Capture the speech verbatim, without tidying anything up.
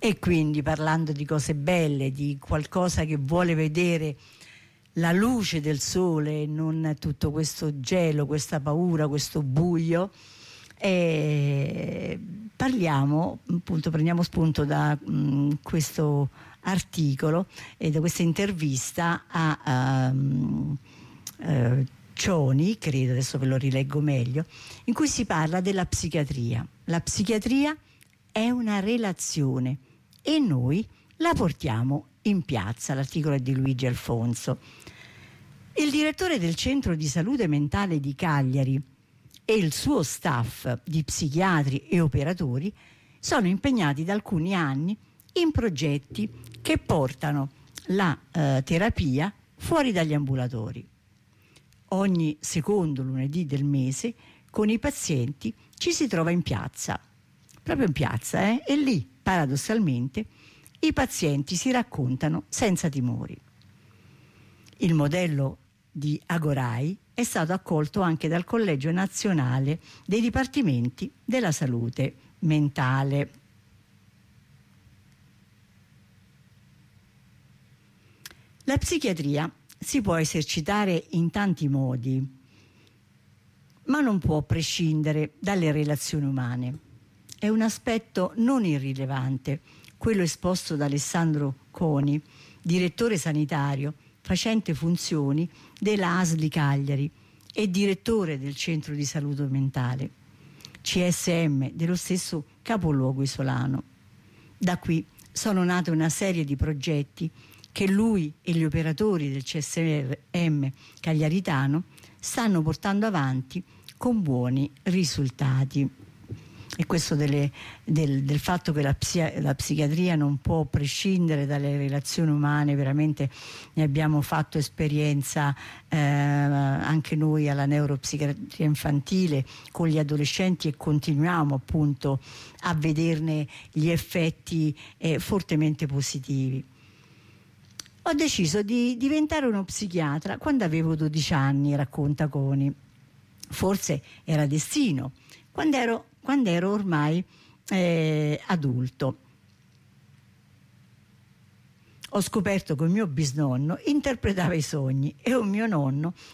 E quindi, parlando di cose belle, di qualcosa che vuole vedere la luce del sole e non tutto questo gelo, questa paura, questo buio, e parliamo, appunto, prendiamo spunto da mh, questo articolo e da questa intervista a um, uh, Cioni, credo, adesso ve lo rileggo meglio, in cui si parla della psichiatria. La psichiatria è una relazione e noi la portiamo in piazza. L'articolo è di Luigi Alfonso. Il direttore del centro di salute mentale di Cagliari e il suo staff di psichiatri e operatori sono impegnati da alcuni anni in progetti che portano la eh, terapia fuori dagli ambulatori. Ogni secondo lunedì del mese con i pazienti ci si trova in piazza, proprio in piazza, eh? E lì, paradossalmente, i pazienti si raccontano senza timori. Il modello di Agorai è stato accolto anche dal Collegio Nazionale dei Dipartimenti della Salute Mentale. La psichiatria si può esercitare in tanti modi, ma non può prescindere dalle relazioni umane. È un aspetto non irrilevante quello esposto da Alessandro Coni, direttore sanitario facente funzioni della A S L I Cagliari e direttore del centro di salute mentale, C S M dello stesso capoluogo isolano. Da qui sono nate una serie di progetti che lui e gli operatori del C S M cagliaritano stanno portando avanti con buoni risultati. E questo delle, del, del fatto che la, psia, la psichiatria non può prescindere dalle relazioni umane, veramente ne abbiamo fatto esperienza eh, anche noi alla neuropsichiatria infantile con gli adolescenti e continuiamo appunto a vederne gli effetti eh, fortemente positivi. Ho deciso di diventare uno psichiatra quando avevo dodici anni, racconta Coni. Forse era destino, quando ero quando ero ormai eh, adulto. Ho scoperto che un mio bisnonno interpretava i sogni e un mio nonno